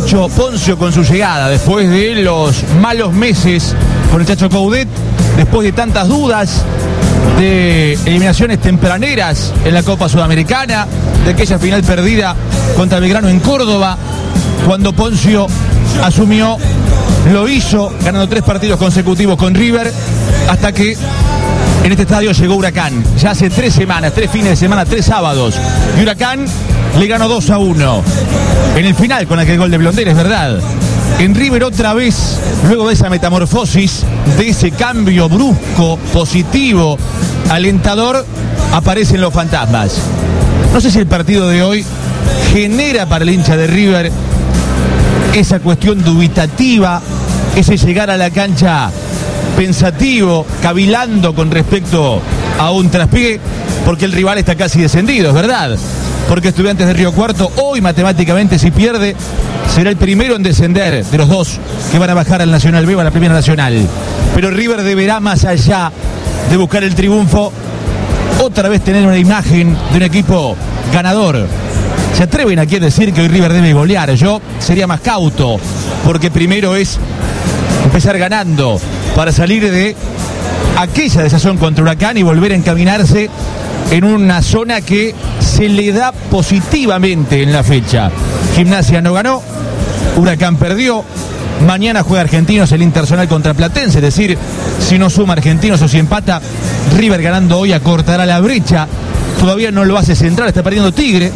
hecho Ponzio con su llegada, después de los malos meses con el Chacho Coudet, después de tantas dudas, de eliminaciones tempraneras en la Copa Sudamericana, de aquella final perdida contra Belgrano en Córdoba? Cuando Ponzio asumió, lo hizo ganando 3 partidos consecutivos con River, hasta que en este estadio llegó Huracán. Ya hace 3 semanas, 3 fines de semana, 3 sábados. Y Huracán le ganó 2-1. En el final con aquel gol de Blondel, es verdad. En River otra vez, luego de esa metamorfosis, de ese cambio brusco, positivo, alentador, aparecen los fantasmas. No sé si el partido de hoy genera para el hincha de River esa cuestión dubitativa, ese llegar a la cancha pensativo, cavilando con respecto a un traspié, porque el rival está casi descendido, es verdad. Porque Estudiantes de Río Cuarto hoy matemáticamente, si pierde, será el primero en descender de los 2 que van a bajar al Nacional B o a la Primera Nacional. Pero River deberá, más allá de buscar el triunfo, otra vez tener una imagen de un equipo ganador. ¿Se atreven aquí a decir que hoy River debe golear? Yo sería más cauto, porque primero es empezar ganando para salir de aquella desazón contra Huracán y volver a encaminarse en una zona que se le da positivamente en la fecha. Gimnasia no ganó, Huracán perdió, mañana juega Argentinos el Internacional contra Platense, es decir, si no suma Argentinos o si empata, River ganando hoy acortará la brecha. Todavía no lo hace Central, está perdiendo Tigre,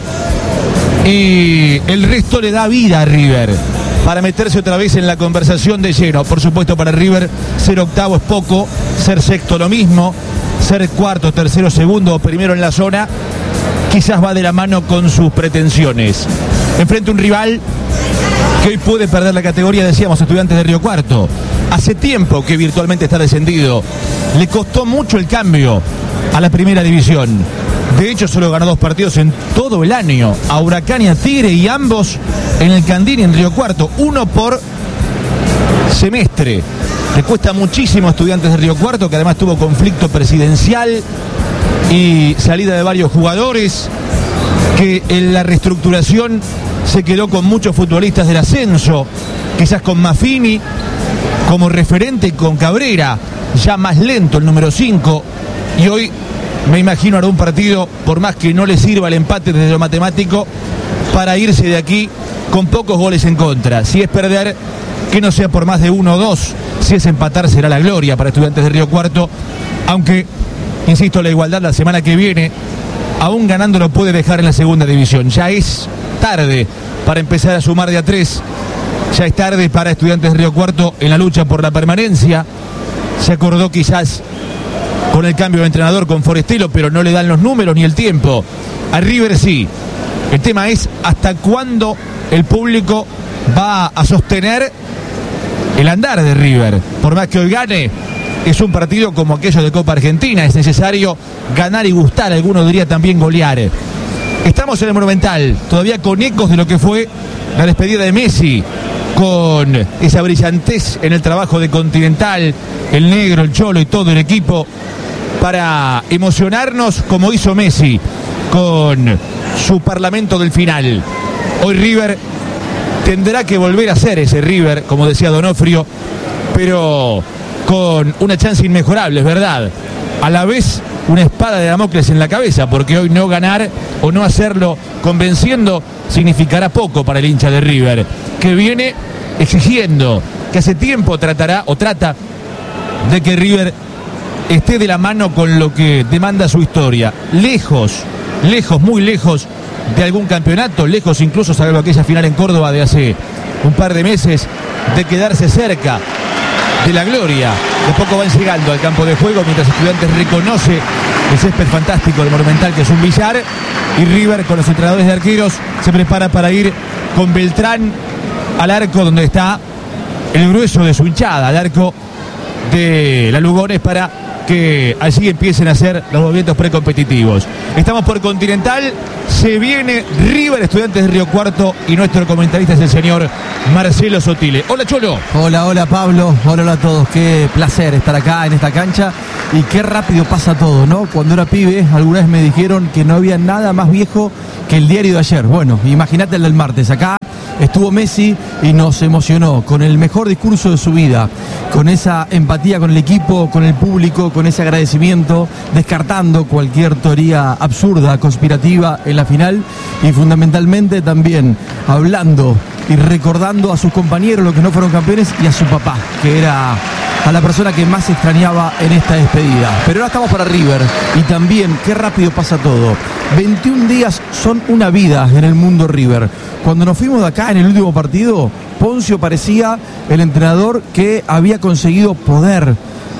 y el resto le da vida a River para meterse otra vez en la conversación de lleno. Por supuesto, para River ser octavo es poco, ser sexto lo mismo, ser cuarto, tercero, segundo o primero en la zona quizás va de la mano con sus pretensiones. Enfrente a un rival que hoy puede perder la categoría, decíamos, Estudiantes de Río Cuarto. Hace tiempo que virtualmente está descendido. Le costó mucho el cambio a la primera división. De hecho, solo ganó 2 partidos en todo el año, a Huracán y a Tigre, y ambos en el Candini, en Río Cuarto, 1 por semestre. Le cuesta muchísimo a Estudiantes de Río Cuarto, que además tuvo conflicto presidencial y salida de varios jugadores, que en la reestructuración se quedó con muchos futbolistas del ascenso, quizás con Maffini como referente y con Cabrera, ya más lento, el número 5, y hoy me imagino hará un partido, por más que no le sirva el empate desde lo matemático, para irse de aquí con pocos goles en contra. Si es perder, que no sea por más de 1 o 2. Si es empatar, será la gloria para Estudiantes de Río Cuarto, aunque, insisto, la igualdad la semana que viene, aún ganando, lo puede dejar en la segunda división. Ya es tarde para empezar a sumar de a 3. Ya es tarde para Estudiantes de Río Cuarto en la lucha por la permanencia. Se acordó quizás con el cambio de entrenador con Forestelo, pero no le dan los números ni el tiempo. A River sí. El tema es hasta cuándo el público va a sostener el andar de River. Por más que hoy gane, es un partido como aquello de Copa Argentina. Es necesario ganar y gustar. Algunos diría también golear. Estamos en el Monumental, todavía con ecos de lo que fue la despedida de Messi, con esa brillantez en el trabajo de Continental, el Negro, el Cholo y todo el equipo, para emocionarnos como hizo Messi con su parlamento del final. Hoy River tendrá que volver a ser ese River, como decía Donofrio, pero con una chance inmejorable, es verdad. A la vez una espada de Damocles en la cabeza, porque hoy no ganar o no hacerlo convenciendo significará poco para el hincha de River, que viene exigiendo, que hace tiempo trata de que River esté de la mano con lo que demanda su historia. Lejos, muy lejos de algún campeonato, lejos incluso, salvo aquella final en Córdoba de hace un par de meses, de quedarse cerca de la gloria. De poco van llegando al campo de juego, mientras Estudiantes reconoce el césped fantástico del Monumental, que es un billar, y River, con los entrenadores de arqueros, se prepara para ir con Beltrán al arco donde está el grueso de su hinchada, al arco de la Lugones, para que allí empiecen a hacer los movimientos precompetitivos. Estamos por Continental, se viene River, Estudiantes de Río Cuarto, y nuestro comentarista es el señor Marcelo Sotile. Hola, Cholo. Hola Pablo, hola a todos. Qué placer estar acá en esta cancha y qué rápido pasa todo, ¿no? Cuando era pibe, alguna vez me dijeron que no había nada más viejo que el diario de ayer. Bueno, imagínate el del martes. Acá estuvo Messi y nos emocionó con el mejor discurso de su vida, con esa empatía con el equipo, con el público, con ese agradecimiento, descartando cualquier teoría absurda, conspirativa en la final, y fundamentalmente también hablando y recordando a sus compañeros, los que no fueron campeones, y a su papá, que era a la persona que más extrañaba en esta despedida. Pero ahora estamos para River, y también qué rápido pasa todo. 21 días son una vida en el mundo River. Cuando nos fuimos de acá en el último partido, Ponzio parecía el entrenador que había conseguido poder,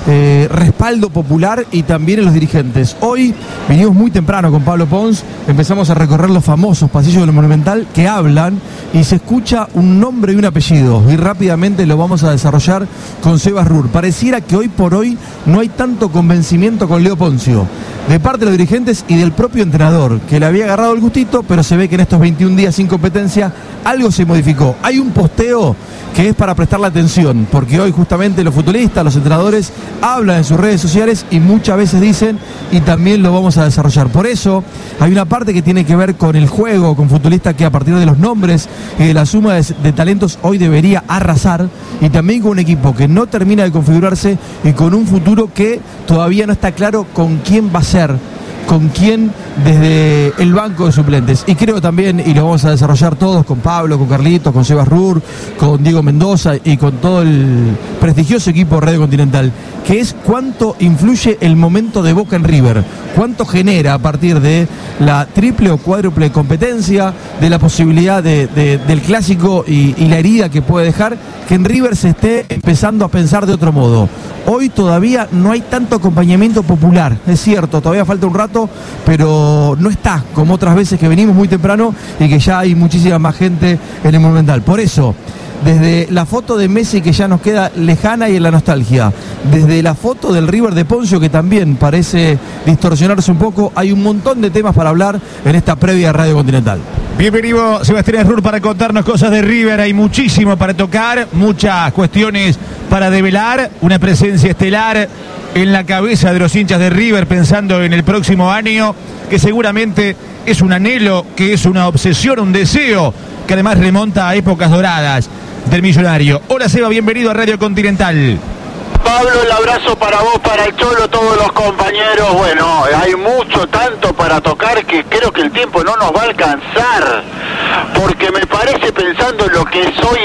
respaldo popular y también en los dirigentes. Hoy venimos muy temprano con Pablo Pons, empezamos a recorrer los famosos pasillos del Monumental que hablan y se escucha un nombre y un apellido, y rápidamente lo vamos a desarrollar con Sebas Rur. Pareciera que hoy por hoy no hay tanto convencimiento con Leo Ponzio, de parte de los dirigentes y del propio entrenador, que le había agarrado el gustito, pero se ve que en estos 21 días sin competencia algo se modificó. Hay un posteo que es para prestarle atención, porque hoy justamente los futbolistas, los entrenadores, hablan en sus redes sociales y muchas veces dicen, y también lo vamos a desarrollar. Por eso hay una parte que tiene que ver con el juego, con futbolistas que a partir de los nombres y de la suma de talentos hoy debería arrasar, y también con un equipo que no termina de configurarse y con un futuro que todavía no está claro con quién va a ser, con quién desde el banco de suplentes. Y creo también, y lo vamos a desarrollar todos con Pablo, con Carlitos, con Sebas Rur, con Diego Mendoza y con todo el prestigioso equipo de Radio Continental, que es cuánto influye el momento de Boca en River, cuánto genera a partir de la triple o cuádruple competencia, de la posibilidad del clásico y la herida que puede dejar, que en River se esté empezando a pensar de otro modo. Hoy todavía no hay tanto acompañamiento popular, es cierto, todavía falta un rato, pero no está como otras veces que venimos muy temprano y que ya hay muchísima más gente en el Monumental. Por eso, desde la foto de Messi, que ya nos queda lejana y en la nostalgia, desde la foto del River de Ponzio, que también parece distorsionarse un poco, hay un montón de temas para hablar en esta previa de Radio Continental. Bienvenido Sebastián Rur para contarnos cosas de River. Hay muchísimo para tocar, muchas cuestiones para develar, una presencia estelar en la cabeza de los hinchas de River pensando en el próximo año, que seguramente es un anhelo, que es una obsesión, un deseo, que además remonta a épocas doradas del millonario. Hola Seba, bienvenido a Radio Continental. Pablo, el abrazo para vos, para el Cholo, todos los compañeros. Bueno, hay mucho, tanto para tocar que creo que el tiempo no nos va a alcanzar, porque me parece, pensando en lo que es hoy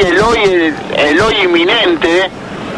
el hoy inminente,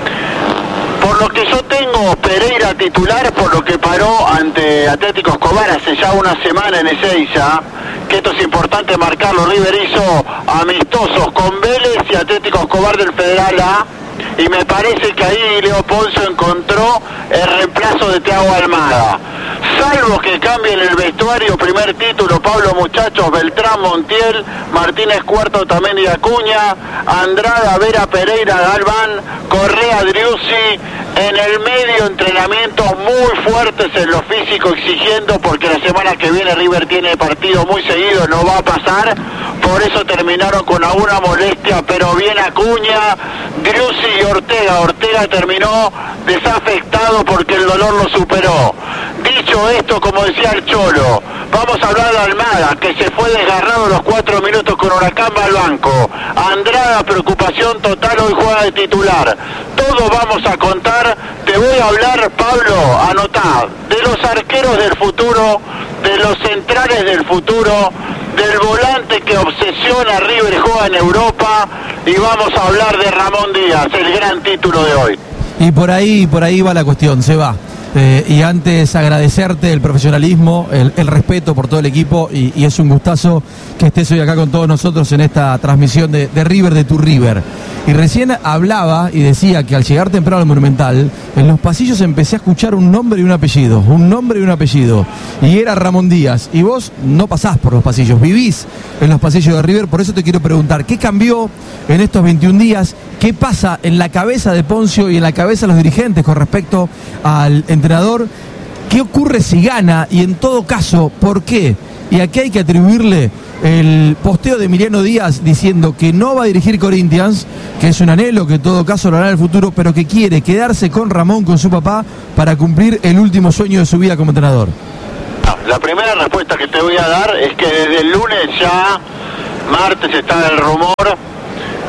por lo que yo tengo Pereira titular, por lo que paró ante Atlético Escobar hace ya una semana en Ezeiza, que esto es importante marcarlo. River hizo amistosos con Vélez y Atlético Escobar del Federal A, y me parece que ahí Leo Ponzio encontró el reemplazo de Thiago Almada. Salvo que cambien el vestuario, primer título, Pablo, muchachos, Beltrán, Montiel, Martínez, Cuarto, Tamendi, Acuña, Andrada, Vera, Pereira, Galván, Correa, Driussi, en el medio entrenamientos muy fuertes en lo físico, exigiendo, porque la semana que viene River tiene partido muy seguido, no va a pasar, por eso terminaron con alguna molestia, pero bien Acuña, Driussi y Ortega terminó desafectado porque el dolor lo superó. Dicho esto, como decía el Cholo, vamos a hablar de Almada, que se fue desgarrado los 4 minutos con Huracán, va al banco. Andrada, preocupación total, hoy juega de titular. Todo vamos a contar, te voy a hablar, Pablo, anotá, de los arqueros del futuro, de los centrales del futuro, del volante que obsesiona a River y juega en Europa, y vamos a hablar de Ramón Díaz, el gran título de hoy. Y por ahí va la cuestión, Seba. Y antes agradecerte el profesionalismo, el respeto por todo el equipo, y es un gustazo que estés hoy acá con todos nosotros en esta transmisión de River, de tu River. Y recién hablaba y decía que al llegar temprano al Monumental, en los pasillos empecé a escuchar un nombre y un apellido, y era Ramón Díaz. Y vos no pasás por los pasillos, vivís en los pasillos de River, por eso te quiero preguntar, ¿qué cambió en estos 21 días? ¿Qué pasa en la cabeza de Ponzio y en la cabeza de los dirigentes con respecto al entrenador? ¿Qué ocurre si gana? Y en todo caso, ¿por qué? Y aquí hay que atribuirle el posteo de Emiliano Díaz diciendo que no va a dirigir Corinthians, que es un anhelo, que en todo caso lo hará en el futuro, pero que quiere quedarse con Ramón, con su papá, para cumplir el último sueño de su vida como entrenador. La primera respuesta que te voy a dar es que desde el lunes ya, martes, está el rumor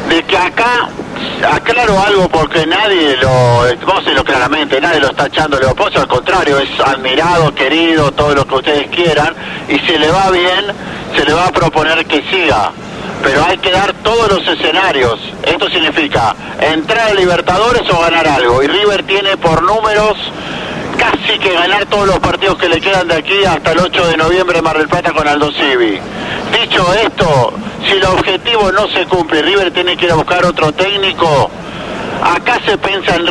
de que acá, aclaro algo porque vamos a decirlo claramente, nadie lo está echando a Leo Poncio, al contrario, es admirado, querido, todo lo que ustedes quieran, y si le va bien, se le va a proponer que siga. Pero hay que dar todos los escenarios. Esto significa entrar a Libertadores o ganar algo. Y River tiene por números casi que ganar todos los partidos que le quedan de aquí hasta el 8 de noviembre en Mar del Plata con Aldo Civi. Dicho esto, si el objetivo no se cumple, River tiene que ir a buscar otro técnico. Acá se piensa en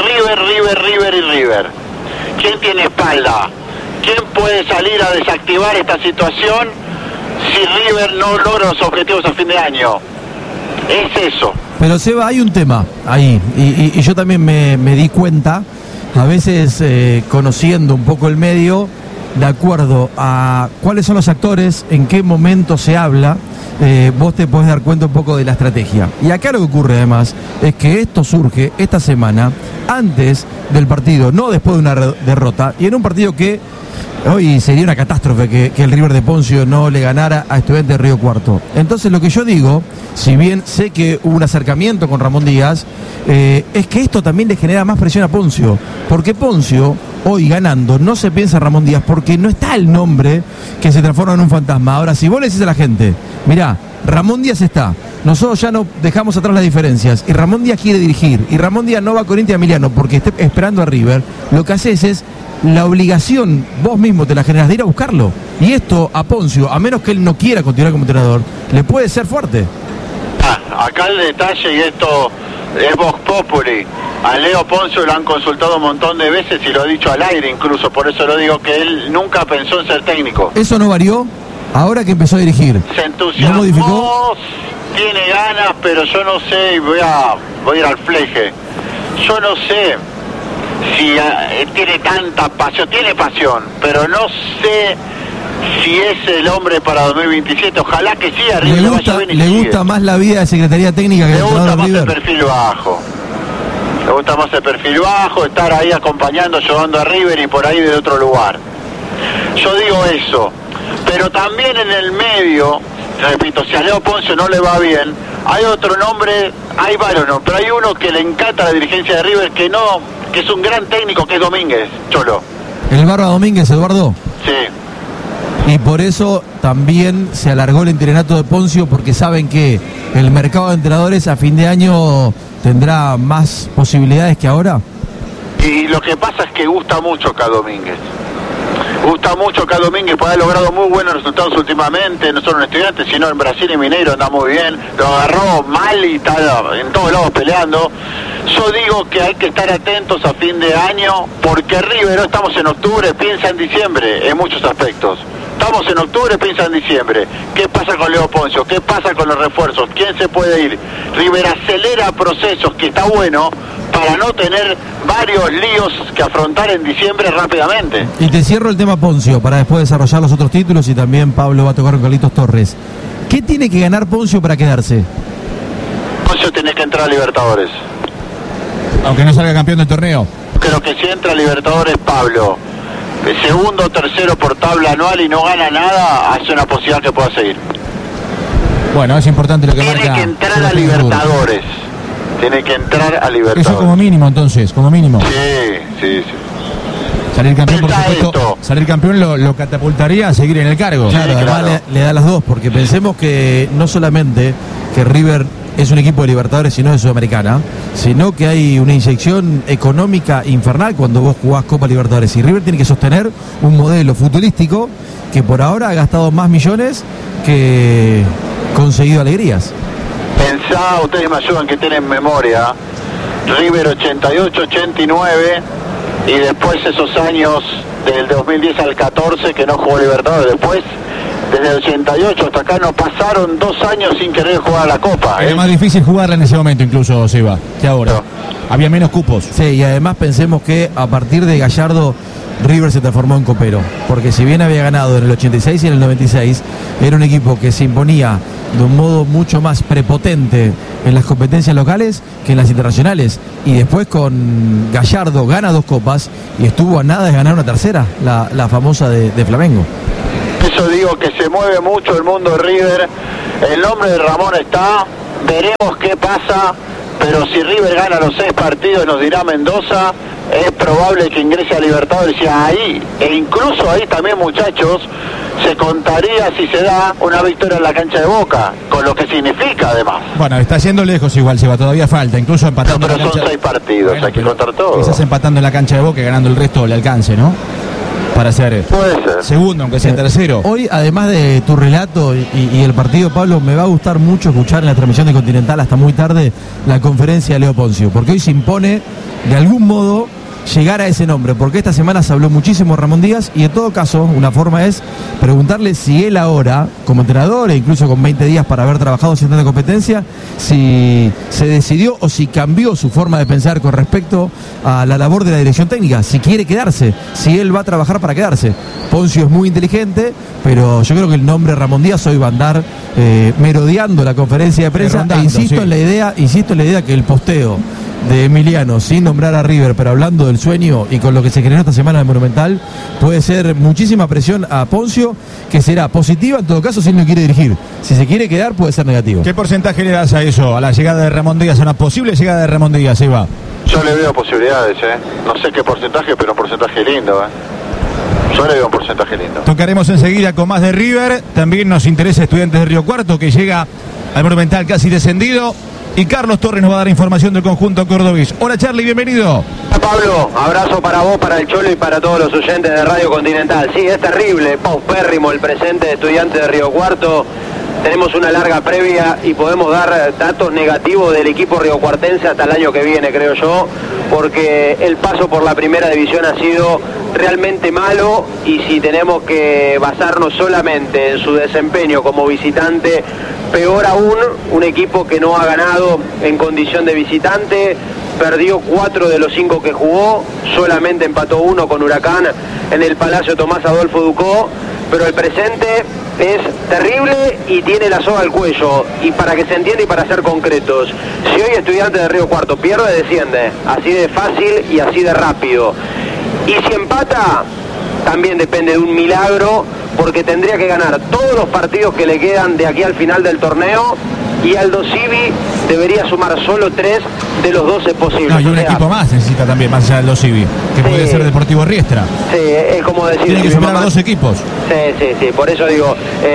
River. ¿Quién tiene espalda? ¿Quién puede salir a desactivar esta situación si River no logra los objetivos a fin de año? Es eso. Pero Seba, hay un tema ahí, y yo también me di cuenta, a veces conociendo un poco el medio, de acuerdo a cuáles son los actores, en qué momento se habla, vos te podés dar cuenta un poco de la estrategia. Y acá lo que ocurre además es que esto surge esta semana, antes del partido, no después de una derrota, y en un partido que hoy sería una catástrofe que el River de Poncio no le ganara a Estudiantes de Río Cuarto. Entonces lo que yo digo, si bien sé que hubo un acercamiento con Ramón Díaz, es que esto también le genera más presión a Poncio, porque Poncio hoy ganando no se piensa en Ramón Díaz porque no está el nombre que se transforma en un fantasma. Ahora, si vos le decís a la gente, mirá, Ramón Díaz está, nosotros ya no dejamos atrás las diferencias y Ramón Díaz quiere dirigir y Ramón Díaz no va con Inti Emiliano porque esté esperando a River, lo que haces es la obligación, vos mismo te la generas de ir a buscarlo. Y esto a Poncio, a menos que él no quiera continuar como entrenador, le puede ser fuerte. Acá el detalle, y esto es Vox Populi, a Leo Poncio lo han consultado un montón de veces y lo ha dicho al aire incluso, por eso lo digo, que él nunca pensó en ser técnico. ¿Eso no varió? Ahora que empezó a dirigir, se entusiasmó, ¿no modificó? Tiene ganas, pero yo no sé, y voy a ir al fleje, yo no sé si tiene tanta pasión, tiene pasión, pero no sé si es el hombre para 2027, ojalá que sí, arriba le gusta más la vida de Secretaría Técnica que le el gusta más River. El perfil bajo. Le gusta más el perfil bajo, estar ahí acompañando, llevando a River y por ahí de otro lugar. Yo digo eso, pero también en el medio, repito, si a Leo Poncio no le va bien, hay otro nombre, hay varios nombres, pero hay uno que le encanta a la dirigencia de River, que es un gran técnico, que es Domínguez, Cholo. ¿El Barba Domínguez, Eduardo? Sí. Y por eso también se alargó el entrenato de Poncio, porque saben que el mercado de entrenadores a fin de año tendrá más posibilidades que ahora. Y lo que pasa es que gusta mucho acá Domínguez. Gusta mucho acá Domínguez, pues ha logrado muy buenos resultados últimamente, no solo en Estudiantes, sino en Brasil y Mineiro anda muy bien. Lo agarró mal y está en todos lados peleando. Yo digo que hay que estar atentos a fin de año, porque River, no estamos en octubre, piensa en diciembre en muchos aspectos. Estamos en octubre, piensa en diciembre. ¿Qué pasa con Leo Poncio? ¿Qué pasa con los refuerzos? ¿Quién se puede ir? River acelera procesos, que está bueno, para no tener varios líos que afrontar en diciembre rápidamente. Y te cierro el tema Poncio, para después desarrollar los otros títulos, y también Pablo va a tocar con Carlitos Torres. ¿Qué tiene que ganar Poncio para quedarse? Poncio tiene que entrar a Libertadores. Aunque no salga campeón del torneo. Creo que si entra a Libertadores, Pablo, el segundo o tercero por tabla anual y no gana nada, hace una posibilidad que pueda seguir. Bueno, es importante lo que tiene marca. Que entrar a Libertadores. Tiene que entrar a Libertadores. Eso como mínimo, entonces, como mínimo. Sí. Salir campeón, por Está supuesto, esto. salir campeón lo catapultaría a seguir en el cargo. Claro, Sí, además claro. le da las dos, porque pensemos que no solamente que River es un equipo de Libertadores, sino de Sudamericana, sino que hay una inyección económica infernal cuando vos jugás Copa Libertadores. Y River tiene que sostener un modelo futbolístico que por ahora ha gastado más millones que conseguido alegrías. Pensá, ustedes me ayudan que tienen memoria, River 88, 89 y después esos años del 2010 al 14 que no jugó Libertadores. Después, desde el 88 hasta acá, no pasaron 2 años sin querer jugar la Copa. Era más difícil jugarla en ese momento incluso, Seba, que ahora. No. Había menos cupos. Sí, y además pensemos que a partir de Gallardo, River se transformó en copero, porque si bien había ganado en el 86 y en el 96, era un equipo que se imponía de un modo mucho más prepotente en las competencias locales que en las internacionales, y después con Gallardo gana 2 copas y estuvo a nada de ganar una tercera, la famosa de Flamengo. Eso digo, que se mueve mucho el mundo de River. El nombre de Ramón está, veremos qué pasa, pero si River gana los 6 partidos, nos dirá Mendoza, es probable que ingrese a Libertadores, y ahí, e incluso ahí también, muchachos, se contaría, si se da, una victoria en la cancha de Boca, con lo que significa además. Bueno, está yendo lejos igual, Seba, todavía falta, incluso empatando. No, pero son 6 partidos, bueno, hay que contar todo. Quizás empatando en la cancha de Boca y ganando el resto le alcance, ¿no? Para ser segundo, aunque sea tercero. Hoy, además de tu relato y el partido, Pablo, me va a gustar mucho escuchar en la transmisión de Continental hasta muy tarde la conferencia de Leo Ponzio, porque hoy se impone de algún modo llegar a ese nombre, porque esta semana se habló muchísimo de Ramón Díaz, y en todo caso una forma es preguntarle si él ahora, como entrenador e incluso con 20 días para haber trabajado sin tanta competencia, si se decidió o si cambió su forma de pensar con respecto a la labor de la dirección técnica, si quiere quedarse, si él va a trabajar para quedarse. Ponzio es muy inteligente, pero yo creo que el nombre Ramón Díaz hoy va a andar merodeando la conferencia de prensa, e insisto en la idea que el posteo de Emiliano, sin nombrar a River, pero hablando del sueño y con lo que se generó esta semana en el Monumental, puede ser muchísima presión a Ponzio, que será positiva en todo caso si él no quiere dirigir. Si se quiere quedar, puede ser negativo. ¿Qué porcentaje le das a eso, a la llegada de Ramón Díaz, a una posible llegada de Ramón Díaz, Eva? Yo le veo posibilidades, no sé qué porcentaje, pero un porcentaje lindo, Yo le veo un porcentaje lindo. Tocaremos enseguida con más de River. También nos interesa Estudiantes de Río Cuarto, que llega al Monumental casi descendido. Y Carlos Torres nos va a dar información del conjunto cordobés. Hola Charlie, bienvenido. Pablo, abrazo para vos, para el Cholo y para todos los oyentes de Radio Continental. Sí, es terrible, paupérrimo el presente de Estudiantes de Río Cuarto. Tenemos una larga previa y podemos dar datos negativos del equipo riocuartense hasta el año que viene, creo yo, porque el paso por la primera división ha sido realmente malo, y si tenemos que basarnos solamente en su desempeño como visitante, peor aún, un equipo que no ha ganado en condición de visitante, perdió 4 de los 5 que jugó, solamente empató 1 con Huracán en el Palacio Tomás Adolfo Ducó, pero el presente es terrible y tiene la soga al cuello. Y para que se entienda y para ser concretos, si hoy Estudiantes de Río Cuarto pierde, desciende, así de fácil y así de rápido. Y si empata, también depende de un milagro, porque tendría que ganar todos los partidos que le quedan de aquí al final del torneo, y Aldo Civi debería sumar solo 3 de los 12 posibles. No, y un equipo más necesita también, más allá de Aldo Civi, que sí, puede ser Deportivo Riestra. Sí, es como decir... Tiene que superar a 2 equipos. Sí, por eso digo,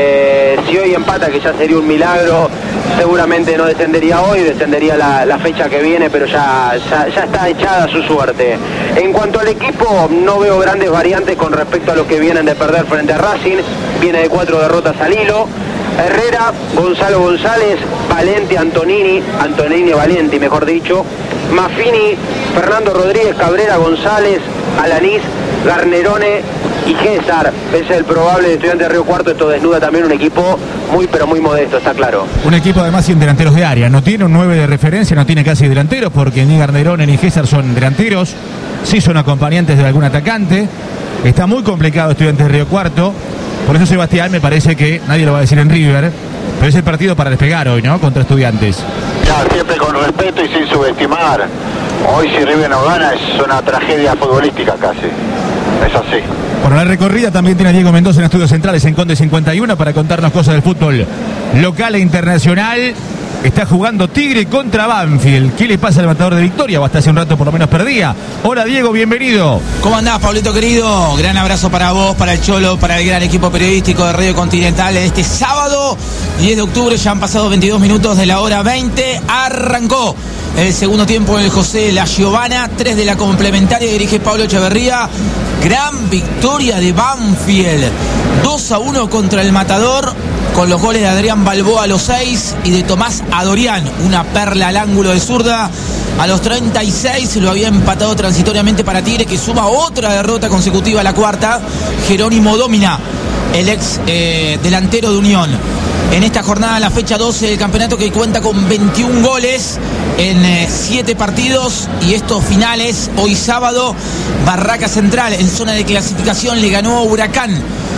si hoy empata, que ya sería un milagro, seguramente no descendería hoy, descendería la fecha que viene, pero ya está echada su suerte. En cuanto al equipo, no veo grandes variantes con respecto a lo que vienen de perder frente a Racing. Viene de 4 derrotas al hilo. Herrera, Gonzalo González, Valenti, Antonini Valenti, mejor dicho, Maffini, Fernando Rodríguez, Cabrera, González, Alanís, Garnerone y César. Es el probable de Estudiantes de Río Cuarto. Esto desnuda también un equipo muy pero muy modesto, está claro. Un equipo además sin delanteros de área, no tiene un 9 de referencia, no tiene casi delanteros, porque ni Garnerone ni César son delanteros, sí son acompañantes de algún atacante. Está muy complicado Estudiantes de Río Cuarto. Por eso, Sebastián, me parece que nadie lo va a decir en River, pero es el partido para despegar hoy, ¿no? Contra Estudiantes. Ya, siempre con respeto y sin subestimar. Hoy si River no gana es una tragedia futbolística casi. Es así. Bueno, la recorrida también tiene a Diego Mendoza en Estudios Centrales en Conde 51 para contarnos cosas del fútbol local e internacional. Está jugando Tigre contra Banfield. ¿Qué le pasa al matador de Victoria? O hasta hace un rato por lo menos perdía. Hola Diego, bienvenido. ¿Cómo andás, Pablito querido? Gran abrazo para vos, para el Cholo, para el gran equipo periodístico de Radio Continental. Este sábado, 10 de octubre, ya han pasado 22 minutos de la hora 20. Arrancó el segundo tiempo en el José La Giovana. 3 de la complementaria, dirige Pablo Echeverría. Gran victoria de Banfield. 2-1 contra el matador, con los goles de Adrián Balboa a los 6 y de Tomás Adorián, una perla al ángulo de zurda. A los 36 lo había empatado transitoriamente para Tigre, que suma otra derrota consecutiva, la cuarta. Jerónimo Domina, el ex delantero de Unión. En esta jornada, la fecha 12 del campeonato, que cuenta con 21 goles en 7 partidos. Y estos finales, hoy sábado, Barraca Central en zona de clasificación le ganó a Huracán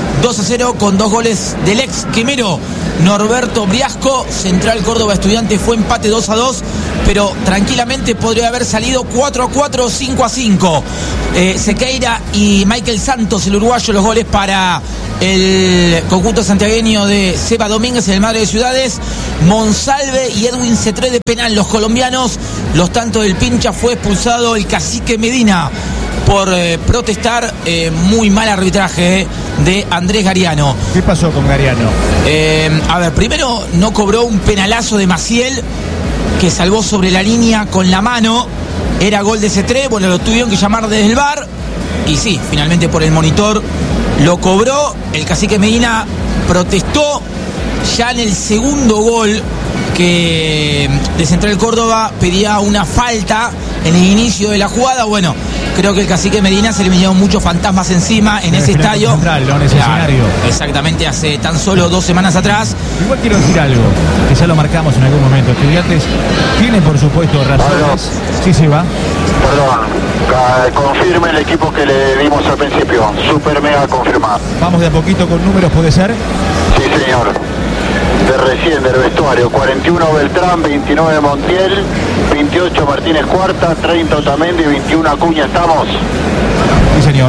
2-0 con 2 goles del ex quemero Norberto Briasco. Central Córdoba Estudiantes fue empate 2-2, pero tranquilamente podría haber salido 4-4 o 5-5. Sequeira y Michael Santos, el uruguayo, los goles para el conjunto santiagueño de Seba Domínguez en el Madre de Ciudades, Monsalve y Edwin Cetré de penal, los colombianos. Los tantos del Pincha, fue expulsado el Cacique Medina por protestar. Muy mal arbitraje de Andrés Gariano. ¿Qué pasó con Gariano? A ver, primero no cobró un penalazo de Maciel que salvó sobre la línea con la mano. Era gol de Cetré, bueno, lo tuvieron que llamar desde el VAR y sí, finalmente por el monitor lo cobró. El Cacique Medina protestó ya en el segundo gol, que de Central Córdoba pedía una falta en el inicio de la jugada. Bueno, creo que el Cacique Medina se le vinieron muchos fantasmas encima en ese estadio. Central, ¿no? En ese escenario. Exactamente, hace tan solo 2 semanas atrás. Igual quiero decir algo, que ya lo marcamos en algún momento. Estudiantes tienen, por supuesto, razones. Sí, se va. Perdón, confirme el equipo que le dimos al principio. Super mega confirmado. Vamos de a poquito con números, ¿puede ser? Sí, señor. De recién, del vestuario. 41 Beltrán, 29 Montiel, 28 Martínez Cuarta, 30 Otamendi, 21 Acuña. ¿Estamos? Sí, señor.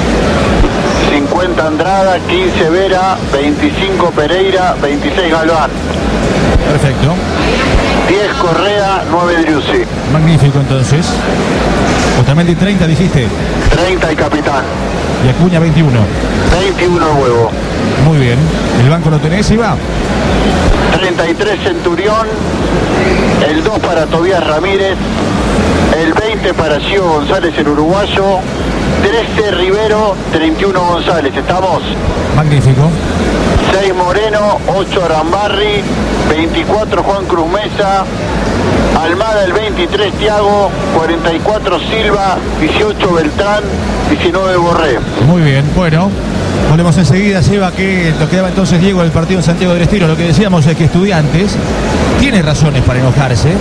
50 Andrada, 15 Vera, 25 Pereira, 26 Galván. Perfecto. 10 Correa, 9 Driussi. Magnífico, entonces. Otamendi 30, dijiste. 30 el capitán. Y Acuña 21. 21 Huevo. Muy bien. ¿El banco lo tenés, Iba? 33 Centurión. El 2 para Tobías Ramírez. El 20 para Gio González, el uruguayo. 13 Rivero, 31 González. ¿Estamos? Magnífico. 6 Moreno, 8 Arambarri, 24 Juan Cruz Mesa, Almada el 23 Thiago, 44 Silva, 18 Beltrán, 19 Borré. Muy bien, bueno. Volvemos enseguida, Seba, que nos quedaba entonces Diego del partido en Santiago del Estero. Lo que decíamos es que Estudiantes tiene razones para enojarse,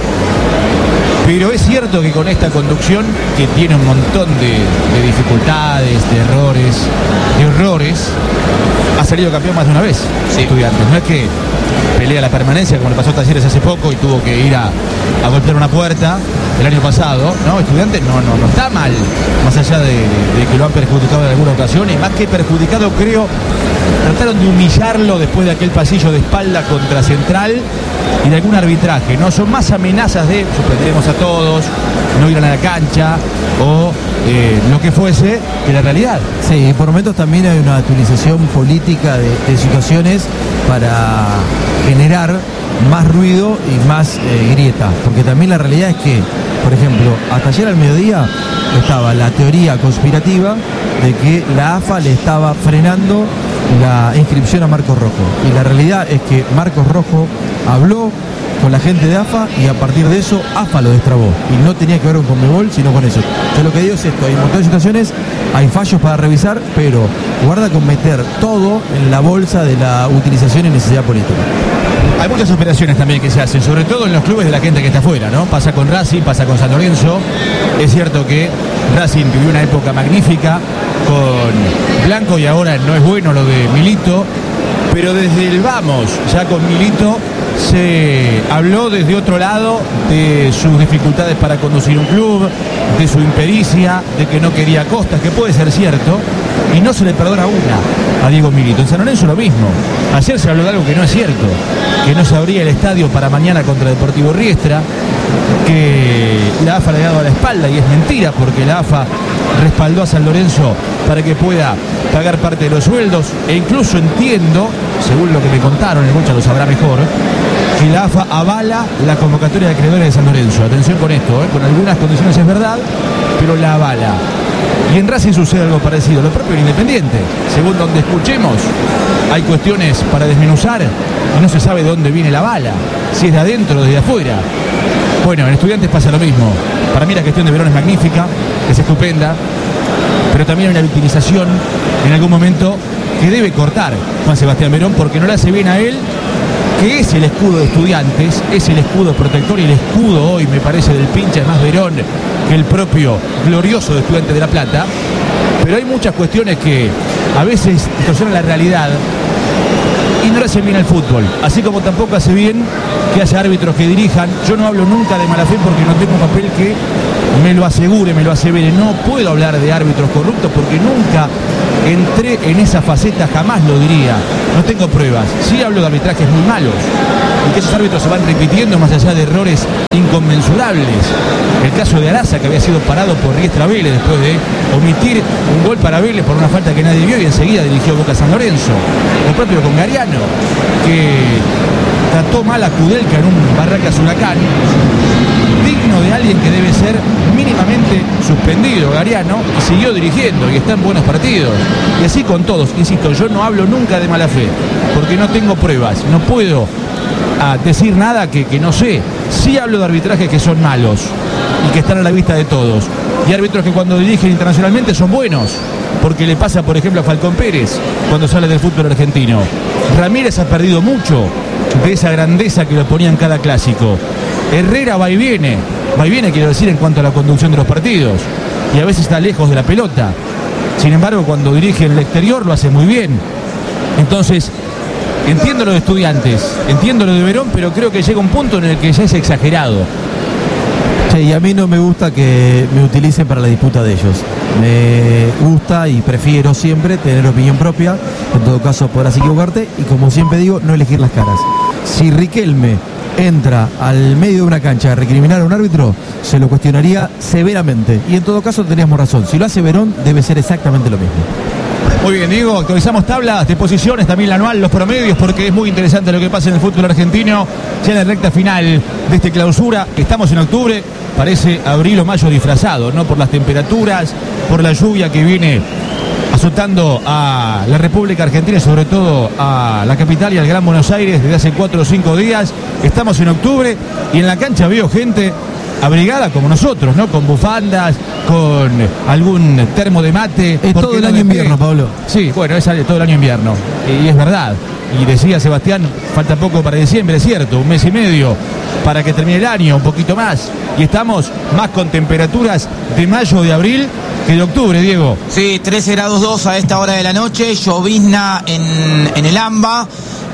pero es cierto que con esta conducción, que tiene un montón de dificultades, de errores, de horrores, ha salido campeón más de una vez. Sí. Estudiantes. No es que pelea la permanencia como le pasó a Talleres hace poco y tuvo que ir a golpear una puerta el año pasado. No, Estudiantes no está mal, más allá de que lo han perjudicado en alguna ocasión, y más que perjudicado, creo, trataron de humillarlo después de aquel pasillo de espalda contra Central y de algún arbitraje, ¿no? Son más amenazas de suspenderemos a todos, no irán a la cancha o lo que fuese, que la realidad. Sí, por momentos también hay una utilización política de situaciones para generar más ruido y más grieta, porque también la realidad es que, por ejemplo, hasta ayer al mediodía estaba la teoría conspirativa de que la AFA le estaba frenando la inscripción a Marcos Rojo, y la realidad es que Marcos Rojo habló con la gente de AFA y a partir de eso AFA lo destrabó, y no tenía que ver con Conmebol sino con eso. Yo lo que digo es esto: hay un montón de situaciones, hay fallos para revisar, pero guarda con meter todo en la bolsa de la utilización y necesidad política. Hay muchas operaciones también que se hacen, sobre todo en los clubes de la gente que está afuera, ¿no? Pasa con Racing, pasa con San Lorenzo. Es cierto que Racing vivió una época magnífica con Blanco y ahora no es bueno lo de Milito, pero desde el vamos, ya con Milito, se habló desde otro lado de sus dificultades para conducir un club, de su impericia, de que no quería costas, que puede ser cierto, y no se le perdona una a Diego Milito. En San Lorenzo lo mismo. Ayer se habló de algo que no es cierto, que no se abría el estadio para mañana contra Deportivo Riestra, que la AFA le ha dado a la espalda, y es mentira, porque la AFA respaldó a San Lorenzo para que pueda pagar parte de los sueldos, e incluso entiendo, según lo que me contaron, el Bocha lo sabrá mejor, que la AFA avala la convocatoria de acreedores de San Lorenzo. Atención con esto, con algunas condiciones es verdad, pero la avala. Y en Racing sucede algo parecido, lo propio en Independiente. Según donde escuchemos, hay cuestiones para desmenuzar y no se sabe de dónde viene la bala, si es de adentro o desde afuera. Bueno, en Estudiantes pasa lo mismo. Para mí la gestión de Verón es magnífica, es estupenda, pero también hay una victimización en algún momento que debe cortar Juan Sebastián Verón, porque no le hace bien a él, que es el escudo de Estudiantes, es el escudo protector y el escudo hoy, me parece, del Pincha, es más Verón que el propio glorioso de Estudiantes de La Plata. Pero hay muchas cuestiones que a veces distorsionan la realidad y no le hacen bien al fútbol, así como tampoco hace bien que haya árbitros que dirijan. Yo no hablo nunca de mala fe porque no tengo papel que me lo asegure, me lo asevere. No puedo hablar de árbitros corruptos porque nunca entré en esa faceta, jamás lo diría. No tengo pruebas. Sí hablo de arbitrajes muy malos y que esos árbitros se van repitiendo más allá de errores inconmensurables. El caso de Araza, que había sido parado por Riestra Vélez después de omitir un gol para Vélez por una falta que nadie vio y enseguida dirigió Boca San Lorenzo. Lo propio con Gariano, que trató mal a Kudelka en un Barracas Huracán, digno de alguien que debe ser mínimamente suspendido. Gariano, y siguió dirigiendo y está en buenos partidos. Y así con todos. Insisto, yo no hablo nunca de mala fe, porque no tengo pruebas, no puedo decir nada que no sé. Sí hablo de arbitrajes que son malos y que están a la vista de todos, y árbitros que cuando dirigen internacionalmente son buenos, porque le pasa por ejemplo a Falcón Pérez cuando sale del fútbol argentino. Ramírez ha perdido mucho de esa grandeza que lo ponía en cada clásico. Herrera va y viene quiero decir, en cuanto a la conducción de los partidos, y a veces está lejos de la pelota. Sin embargo, cuando dirige en el exterior lo hace muy bien. Entonces, entiendo lo de Estudiantes, entiendo lo de Verón, pero creo que llega un punto en el que ya es exagerado. Sí, y a mí no me gusta que me utilicen para la disputa de ellos. Me gusta y prefiero siempre tener opinión propia. En todo caso podrás equivocarte y, como siempre digo, no elegir las caras. Si Riquelme entra al medio de una cancha a recriminar a un árbitro, se lo cuestionaría severamente. Y en todo caso teníamos razón. Si lo hace Verón, debe ser exactamente lo mismo. Muy bien, Diego, actualizamos tablas de posiciones, también la anual, los promedios, porque es muy interesante lo que pasa en el fútbol argentino, ya en la recta final de este clausura. Estamos en octubre, parece abril o mayo disfrazado, ¿no? Por las temperaturas, por la lluvia que viene azotando a la República Argentina y sobre todo a la capital y al Gran Buenos Aires desde hace 4 o 5 días. Estamos en octubre y en la cancha veo gente abrigada como nosotros, ¿no? Con bufandas, con algún termo de mate. Es todo el año invierno, Pablo. Sí, bueno, es todo el año invierno. Y es verdad. Y decía Sebastián, falta poco para diciembre, es cierto, 1 mes y medio para que termine el año, un poquito más. Y estamos más con temperaturas de mayo o de abril que de octubre, Diego. Sí, 13 grados 2 a esta hora de la noche, llovizna en el AMBA.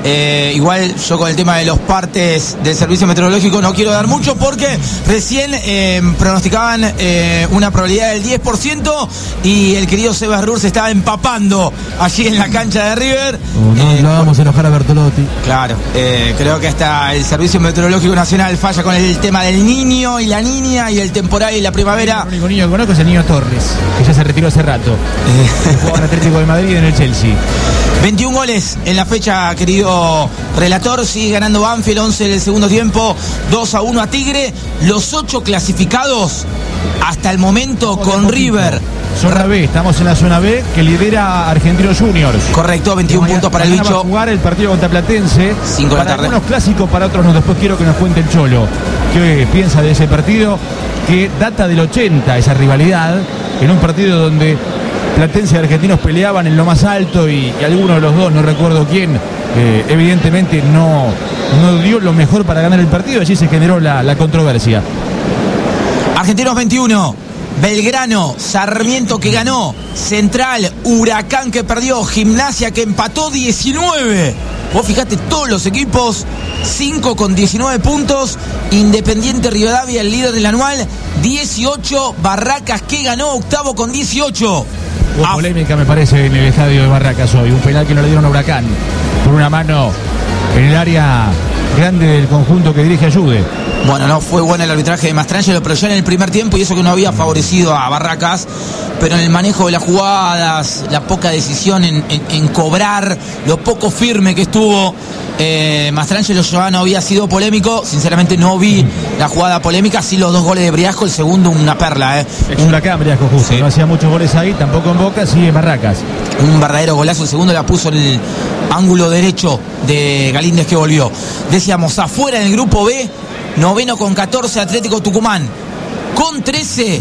Igual yo con el tema de los partes del servicio meteorológico no quiero dar mucho, porque recién pronosticaban una probabilidad del 10% y el querido Sebas Rur se estaba empapando allí en la cancha de River. No vamos a enojar a Bertolotti. Claro, creo que hasta el servicio meteorológico nacional falla con el tema del niño y la niña y el temporal y la primavera. El único niño que conozco es el niño Torres, que ya se retiró hace rato. Jugaba en Atlético de Madrid y en el Chelsea. 21 goles en la fecha, querido relator. Sigue ganando Banfield, 11 del segundo tiempo, 2-1 a Tigre. Los 8 clasificados hasta el momento con River. Zona B, estamos en la zona B que lidera Argentinos Juniors. Correcto, 21 puntos para el bicho. Va a jugar el partido contra Platense. 5 de la tarde. Para algunos clásicos, para otros no. Después quiero que nos cuente el Cholo qué piensa de ese partido, que data del 80, esa rivalidad, en un partido donde Platense y Argentinos peleaban en lo más alto y alguno de los dos, no recuerdo quién, evidentemente no dio lo mejor para ganar el partido. Allí se generó la controversia. Argentinos 21, Belgrano, Sarmiento que ganó, Central, Huracán que perdió, Gimnasia que empató 19. Vos fijate, todos los equipos, 5 con 19 puntos. Independiente Rivadavia, el líder del anual, 18. Barracas que ganó, octavo con 18. Hubo polémica, me parece, en el estadio de Barracas hoy. Un penal que no le dieron a Huracán por una mano en el área grande del conjunto que dirige Ayude. Bueno, no fue bueno el arbitraje de Mastrangelo, pero ya en el primer tiempo, y eso que no había favorecido a Barracas, pero en el manejo de las jugadas, la poca decisión en cobrar, lo poco firme que estuvo Mastrangelo, ya no había sido polémico. Sinceramente no vi la jugada polémica, sí los 2 goles de Briasco, el segundo una perla. Es Huracán, Briasco, justo. Sí. No hacía muchos goles ahí, tampoco en Boca, sí en Barracas. Un verdadero golazo, el segundo la puso en el ángulo derecho de Galíndez, que volvió. Decíamos, afuera en el grupo B, noveno con 14 Atlético Tucumán, con 13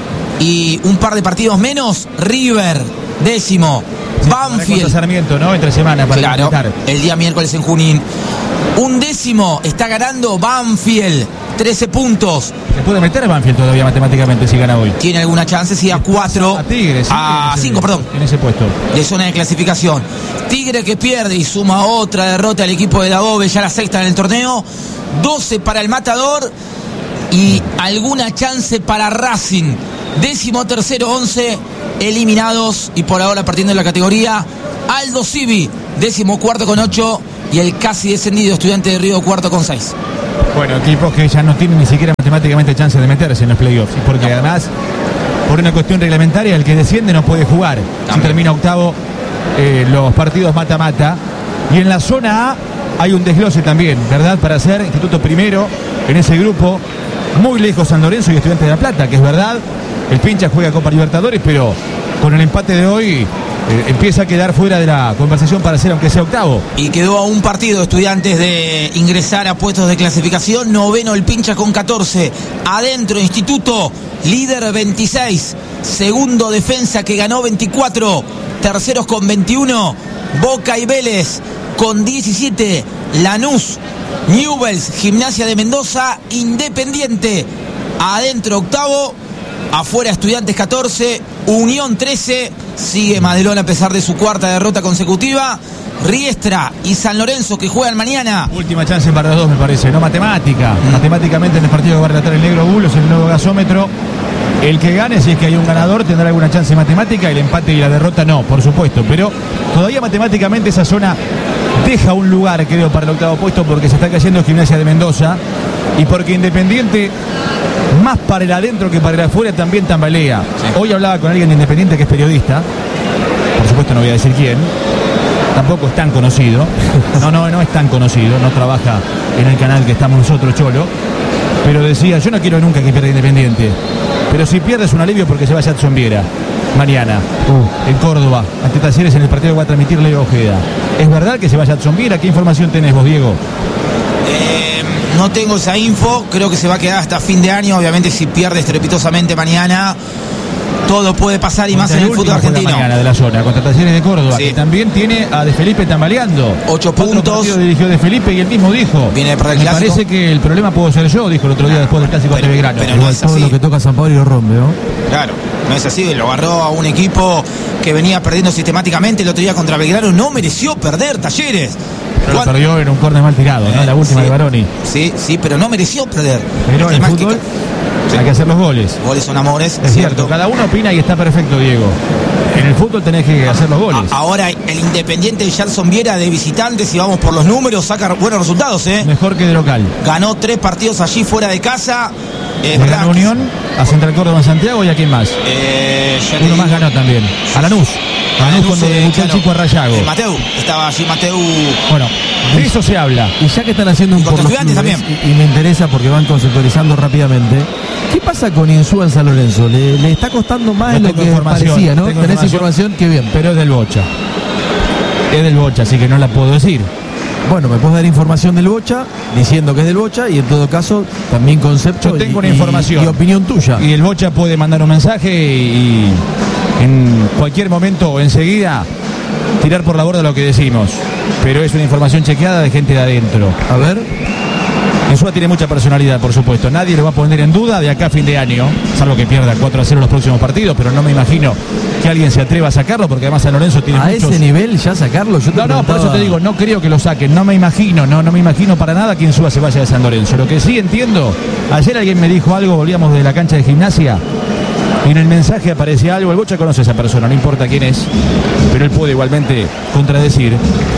y un par de partidos menos River, décimo. Sí, Banfield, Sarmiento, ¿no? Entre semana para claro, el día miércoles en Junín. Un décimo está ganando Banfield, 13 puntos. Se puede meter Banfield todavía matemáticamente si gana hoy. Tiene alguna chance, sí, a 4. A Tigre, sí, a 5, perdón. En ese puesto. De zona de clasificación. Tigre que pierde y suma otra derrota al equipo de Dabove, ya la sexta en el torneo. 12 para el Matador y alguna chance para Racing. 13º 11 eliminados y por ahora partiendo de la categoría Aldo Civi, 14º con 8 y el casi descendido Estudiante de Río cuarto con 6. Bueno, equipos que ya no tienen ni siquiera matemáticamente chance de meterse en los playoffs, porque además, por una cuestión reglamentaria, el que desciende no puede jugar. Si termina octavo, los partidos mata-mata. Y en la zona A hay un desglose también, ¿verdad? Para ser Instituto primero en ese grupo, muy lejos San Lorenzo y Estudiantes de La Plata, que es verdad, el Pincha juega Copa Libertadores, pero con el empate de hoy empieza a quedar fuera de la conversación para ser aunque sea octavo. Y quedó a un partido Estudiantes de ingresar a puestos de clasificación. Noveno el Pincha con 14. Adentro Instituto, líder 26. Segundo Defensa que ganó 24. Terceros con 21. Boca y Vélez con 17. Lanús, Newell's, Gimnasia de Mendoza, Independiente. Adentro octavo. Afuera Estudiantes 14, Unión 13, sigue Madelón a pesar de su cuarta derrota consecutiva. Riestra y San Lorenzo que juegan mañana. Última chance para los dos, me parece, no matemática. Matemáticamente en el partido que va a relatar el Negro Bulos, el nuevo gasómetro. El que gane, si es que hay un ganador, tendrá alguna chance matemática. El empate y la derrota no, por supuesto. Pero todavía matemáticamente esa zona deja un lugar, creo, para el octavo puesto, porque se está cayendo Gimnasia de Mendoza y porque Independiente, más para el adentro que para el afuera, también tambalea. Sí. Hoy hablaba con alguien de Independiente que es periodista, por supuesto no voy a decir quién, tampoco es tan conocido, no es tan conocido, no trabaja en el canal que estamos nosotros, Cholo, pero decía, yo no quiero nunca que pierda Independiente, pero si pierde es un alivio porque se va Jadson Viera mañana en Córdoba ante Talleres en el partido que va a transmitir Leo Ojeda. ¿Es verdad que se va Jadson Viera? ¿Qué información tenés vos, Diego? No tengo esa info, creo que se va a quedar hasta fin de año. Obviamente si pierde estrepitosamente mañana, todo puede pasar y más en el fútbol argentino. Mañana de la zona, contra Talleres de Córdoba, sí. Que también tiene a De Felipe tambaleando. 8 puntos. Dirigió De Felipe y él mismo dijo, viene para el me clásico. parece que el problema puedo ser yo, dijo el otro día después del clásico ante Belgrano. Pero no es todo así. Lo que toca San Pablo y lo rompe, ¿no? Claro, no es así, lo agarró a un equipo que venía perdiendo sistemáticamente el otro día contra Belgrano, no mereció perder Talleres. Pero lo perdió en un córner mal tirado, ¿no? La última de Baroni. Sí, pero no mereció perder. Pero en el fútbol hay que hacer los goles. Goles son amores, es cierto. Cada uno opina y está perfecto, Diego. En el fútbol tenés que hacer los goles. Ahora el Independiente de Jadson Viera de visitantes, si vamos por los números, saca buenos resultados, Mejor que de local. Ganó 3 partidos allí fuera de casa. Ganó Unión, a Central Córdoba en Santiago y a quién más. Uno más ganó también. A Lanús. Lanús cuando debutó el chico a Rayago. Mateu, estaba allí Mateu. Bueno, de eso se habla. Y ya que están haciendo un por los clubes, también. Y me interesa porque van conceptualizando rápidamente. ¿Qué pasa con Insúa en San Lorenzo? Le está costando más de lo que parecía, ¿no? Tenés información, qué bien. Pero es del Bocha. Es del Bocha, así que no la puedo decir. Bueno, me puedes dar información del Bocha, diciendo que es del Bocha, y en todo caso, también concepto. Yo tengo una información. Y opinión tuya. Y el Bocha puede mandar un mensaje y en cualquier momento o enseguida tirar por la borda lo que decimos. Pero es una información chequeada de gente de adentro. A ver. Insúa tiene mucha personalidad, por supuesto. Nadie lo va a poner en duda de acá a fin de año, salvo que pierda 4-0 los próximos partidos, pero no me imagino que alguien se atreva a sacarlo, porque además San Lorenzo tiene a muchos... ese nivel ya sacarlo. Yo no, por eso te digo, no creo que lo saquen, no me imagino para nada que Insúa se vaya de San Lorenzo. Lo que sí entiendo, ayer alguien me dijo algo, volvíamos de la cancha de Gimnasia, y en el mensaje aparecía algo, el Bocha conoce a esa persona, no importa quién es, pero él puede igualmente contradecir,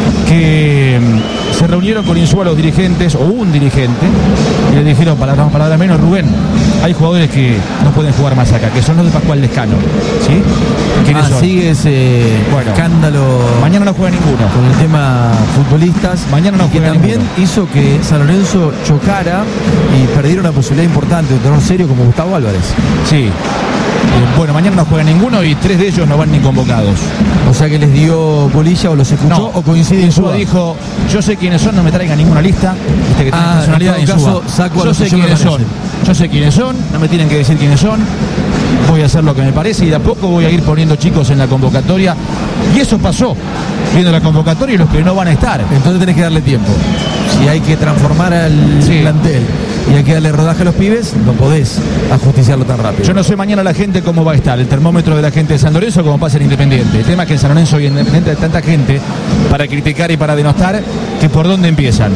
que se reunieron con Insúa los dirigentes, o un dirigente, y le dijeron, palabra menos, Rubén, hay jugadores que no pueden jugar más acá, que son los de Pascual Lescano, ¿sí? ¿Quiénes son? Sigue ese escándalo. Mañana no juega ninguno. Con el tema futbolistas. Mañana no juega ninguno. Que también ninguno. hizo que San Lorenzo chocara y perdiera una posibilidad importante de un torneo serio como Gustavo Álvarez. Sí. Bueno, mañana no juega ninguno y 3 de ellos no van ni convocados. O sea que les dio bolilla o los escuchó, no, o coincide Insúa dijo, yo sé quiénes son, no me traigan ninguna lista. Viste que tiene personalidad en todo caso, saco yo sé quiénes son. Yo sé quiénes son, no me tienen que decir quiénes son. Voy a hacer lo que me parece y de a poco voy a ir poniendo chicos en la convocatoria. Y eso pasó, viendo la convocatoria y los que no van a estar. Entonces tenés que darle tiempo. Si hay que transformar al plantel y hay que darle rodaje a los pibes, no podés ajusticiarlo tan rápido. Yo no sé mañana la gente cómo va a estar, el termómetro de la gente de San Lorenzo, como pasa en Independiente. El tema es que en San Lorenzo y en Independiente hay tanta gente para criticar y para denostar que por dónde empiezan.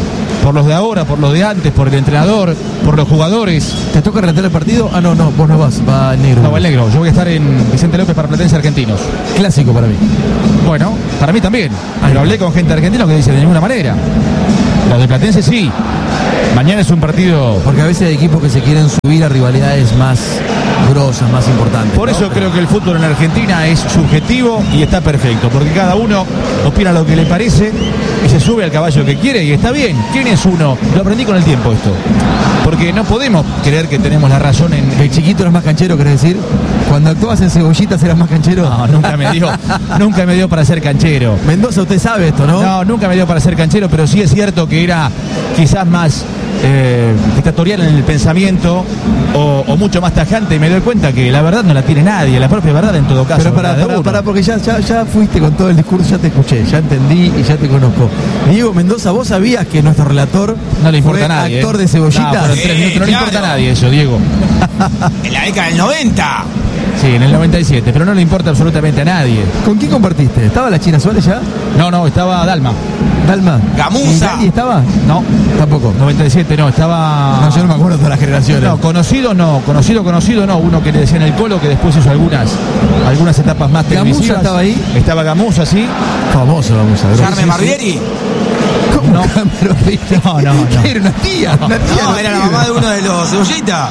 por los de ahora, por los de antes, por el entrenador, por los jugadores. ¿Te toca relatar el partido? Ah, no, vos no vas, va el negro. No, va el negro. Yo voy a estar en Vicente López para Platense Argentinos. Clásico para mí. Bueno, para mí también. Pero hablé con gente argentina que dice de ninguna manera. Los de Platense sí. Mañana es un partido... Porque a veces hay equipos que se quieren subir a rivalidades más grosas, más importantes. Por eso creo que el fútbol en Argentina es subjetivo y está perfecto, porque cada uno opina lo que le parece y se sube al caballo que quiere y está bien. ¿Quién es uno? Lo aprendí con el tiempo esto. Porque no podemos creer que tenemos la razón en... ¿El chiquito eras más canchero, querés decir? Cuando actuabas en Cebollitas eras más canchero. No, nunca me dio para ser canchero. Mendoza, usted sabe esto, ¿no? No, nunca me dio para ser canchero, pero sí es cierto que era quizás más dictatorial en el pensamiento o mucho más tajante, y me doy cuenta que la verdad no la tiene nadie, la propia verdad en todo caso. Pero para, porque ya fuiste con todo el discurso, ya te escuché, ya entendí y ya te conozco. Diego Mendoza, ¿vos sabías que nuestro relator no le importa fue a nadie, actor de Cebollitas? No, 3 minutos, no le importa a nadie eso, Diego. En la década del 90. Sí, en el 97, pero no le importa absolutamente a nadie. ¿Con quién compartiste? ¿Estaba la China Suárez ya? No, estaba Dalma. ¿Dalma? Gamuza. ¿Y estaba? No, tampoco. 97 no, estaba... No, yo no me acuerdo de todas las generaciones. No, conocido no, uno que le decían el Colo, que después hizo algunas etapas más televisivas. ¿Gamuza estaba ahí? Estaba Gamuza, sí. Famoso Gamuza. ¿Carmen Barbieri? ¿Cómo No. No. Era una tía. No, era la mamá de uno de los Cebollitas.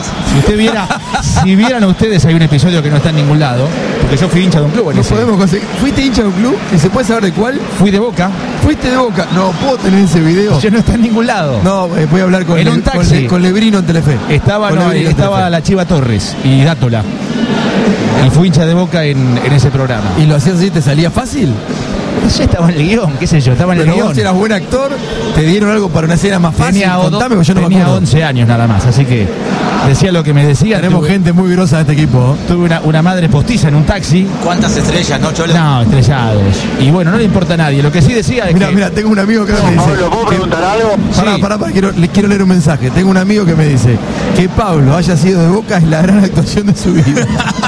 Si vieran ustedes, hay un episodio que no está en ningún lado, porque yo fui hincha de un club en No ese. podemos conseguir. ¿Fuiste hincha de un club? ¿Y se puede saber de cuál? Fui de Boca. ¿Fuiste de Boca? No, ¿puedo tener ese video? Yo no está en ningún lado. No, voy a hablar con, En un taxi. con Lebrino en Telefe. Estaba la Chiva Torres y Dátola. Y fui hincha de Boca en ese programa. ¿Y lo hacías así? ¿Te salía fácil? Ya estaba en el guión, qué sé yo, estaba en el Pero guión. vos eras buen actor, te dieron algo para una escena más fácil. Contame, porque yo no me tenía acuerdo. 11 años nada más, así que decía lo que me decía. Tenemos gente muy grosa de este equipo. Tuve una madre postiza en un taxi. ¿Cuántas estrellas, no, Cholo? No, estrellados. Y bueno, no le importa a nadie. Lo que sí decía es Mira, tengo un amigo que me dice... Pablo, ¿puedo preguntar algo? Pará, le quiero leer un mensaje. Tengo un amigo que me dice que Pablo haya sido de Boca es la gran actuación de su vida.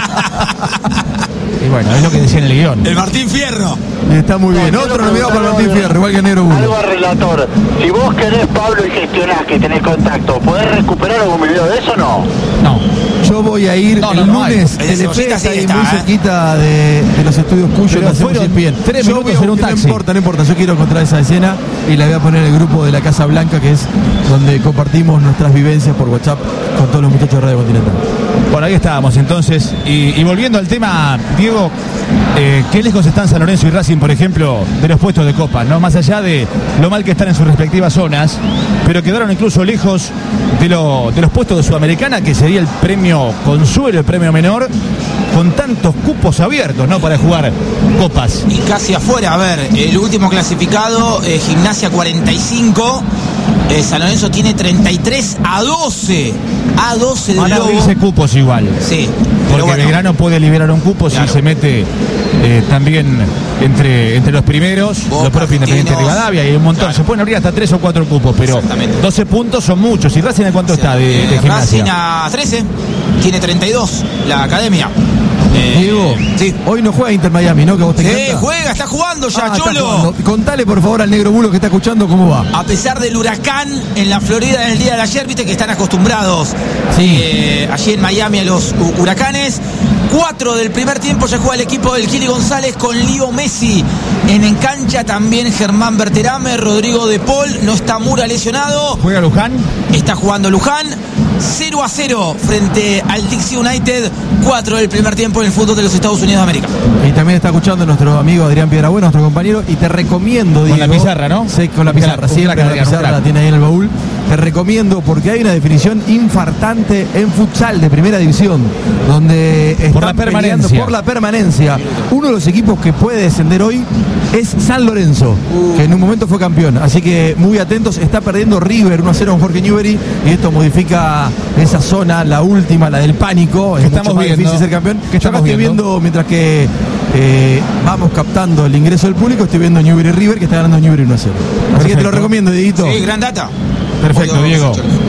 Y bueno, es lo que decía en el guión. El Martín Fierro. Está muy bien. Otro nominado para Martín Fierro, igual que el Negro Bulo. Algo al relator. Si vos querés, Pablo, y gestionás que tenés contacto, ¿podés recuperar algún video de eso o no? No. Yo voy a ir el lunes. El de Telefe Cebollita está sí ahí está, muy cerquita de los estudios Cuyo. Pero Lo hacemos fueron bien. 3 Yo minutos voy a en un taxi. No importa. Yo quiero encontrar esa escena y la voy a poner en el grupo de la Casa Blanca, que es donde compartimos nuestras vivencias por WhatsApp con todos los muchachos de Radio Continental. Bueno, ahí estábamos entonces. Y volviendo al tema, Diego, ¿qué lejos están San Lorenzo y Racing, por ejemplo, de los puestos de Copa? ¿No? Más allá de lo mal que están en sus respectivas zonas, pero quedaron incluso lejos de los puestos de Sudamericana, que sería el premio consuelo, el premio menor, con tantos cupos abiertos, ¿no? Para jugar copas. Y casi afuera, a ver, el último clasificado, Gimnasia 45, San Lorenzo tiene 33 a 12. A 12 de Van a Lobo. abrirse cupos igual. Sí. Porque Bueno, Belgrano puede liberar un cupo claro, si se mete también entre los primeros, Boca, los propios Independiente de Argentinos. Rivadavia, y hay un montón. Claro. Se pueden abrir hasta 3 o 4 cupos, pero Exactamente. 12 puntos son muchos. ¿Y Racing en cuánto está de Racing Gimnasia? a 13, tiene 32 la academia. Diego, sí. Hoy no juega Inter Miami, ¿no? Que a vos te Sí, encanta. juega, está jugando ya, Está Cholo. jugando. Contale por favor al Negro Bulo que está escuchando cómo va. A pesar del huracán en la Florida en el día de ayer, viste que están acostumbrados allí en Miami a los huracanes. 4 del primer tiempo ya juega el equipo del Kili González con Leo Messi en cancha, también Germán Berterame, Rodrigo de Paul, no está Mura lesionado. ¿Juega Luján? Está jugando Luján. 0-0 frente al Dixie United. 4 del primer tiempo en el fútbol de los Estados Unidos de América. Y también está escuchando nuestro amigo Adrián Piedrabuena, nuestro compañero, y te recomiendo, Diego. Con la pizarra, ¿no? Sí, con la Un pizarra, crack, un siempre crack, la Adrián, un pizarra crack. la tiene ahí en el baúl. Te recomiendo porque hay una definición infartante en futsal de primera división, donde están Por la peleando permanencia. por la permanencia. Uno de los equipos que puede descender hoy es San Lorenzo, que en un momento fue campeón. Así que muy atentos, está perdiendo River 1-0 con Jorge Newbery, y esto modifica esa zona, la última, la del pánico. Es estamos mucho más viendo? difícil ser campeón. ¿Qué Yo acá estamos estoy viendo, mientras que vamos captando el ingreso del público, estoy viendo Newbery River, que está ganando Newbery 1-0. Así que te lo recomiendo, Dieguito. Sí, gran data. Perfecto, Muy bien, Diego. Cholo.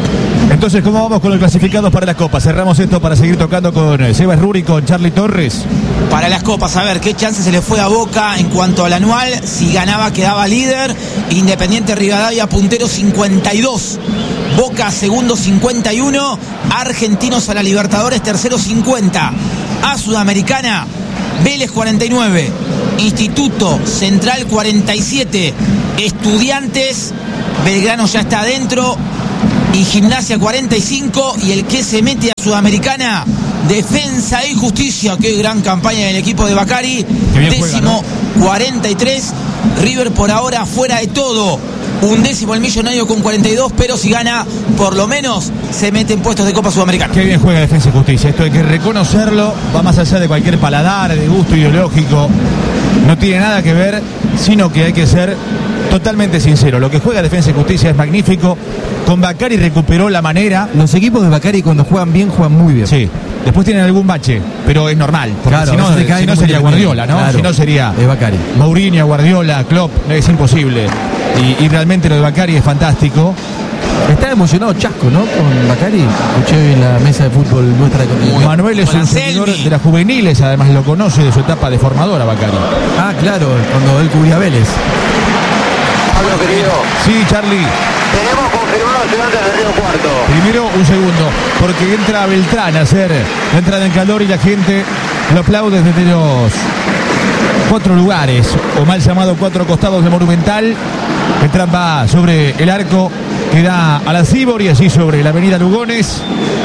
Entonces, ¿cómo vamos con los clasificados para la Copa? Cerramos esto para seguir tocando con Seba Ruri, con Charlie Torres. Para las copas, a ver, ¿qué chance se le fue a Boca en cuanto al anual? Si ganaba, quedaba líder. Independiente Rivadavia, puntero 52. Boca, segundo 51. Argentinos a la Libertadores, tercero 50. A Sudamericana, Vélez 49. Instituto Central 47. Estudiantes, Belgrano ya está adentro. Y Gimnasia 45. Y el que se mete a Sudamericana, Defensa y Justicia. Qué gran campaña del equipo de Bacari. Décimo, juega, ¿no? 43. River por ahora fuera de todo. 11º el Millonario con 42, pero si gana, por lo menos se mete en puestos de Copa Sudamericana. Qué bien juega Defensa y Justicia. Esto hay que reconocerlo. Va más allá de cualquier paladar, de gusto ideológico. No tiene nada que ver, sino que hay que ser totalmente sincero. Lo que juega Defensa y Justicia es magnífico. Con Bacari recuperó la manera. Los equipos de Bacari cuando juegan bien, juegan muy bien. Sí. Después tienen algún bache, pero es normal. Porque claro, si no sería Guardiola, ¿no? Claro, si no sería Bacari. Mourinho, Guardiola, Klopp, es imposible. Y realmente lo de Bacari es fantástico. Está emocionado Chasco, ¿no? Con Bacari. Escuché hoy en la mesa de fútbol nuestra de Continental. Manuel es un seguidor de las juveniles, además lo conoce de su etapa de formadora, Bacari. Ah, claro, cuando él cubría Vélez. Pablo, querido. Sí, Charlie. Tenemos confirmado Estudiantes de Río Cuarto. Primero, un segundo, porque entra Beltrán a hacer la entrada en calor y la gente lo aplaude desde los 4 lugares, o mal llamado 4 costados de Monumental. Beltrán va sobre el arco que da a la Cibor y allí sobre la avenida Lugones.